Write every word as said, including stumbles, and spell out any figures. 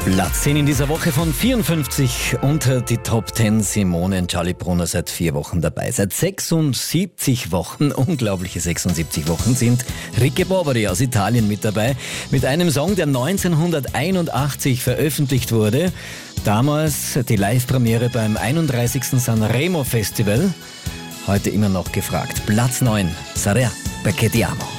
Platz zehn in dieser Woche von vierundfünfzig unter die Top zehn. Simone und Charlie Brunner seit vier Wochen dabei. Seit sechsundsiebzig Wochen, unglaubliche sechsundsiebzig Wochen, sind Ricky Boberi aus Italien mit dabei. Mit einem Song, der neunzehnhunderteinundachtzig veröffentlicht wurde. Damals die Live-Premiere beim einunddreißigsten Sanremo Festival. Heute immer noch gefragt. Platz neun, Sarea perché ti amo.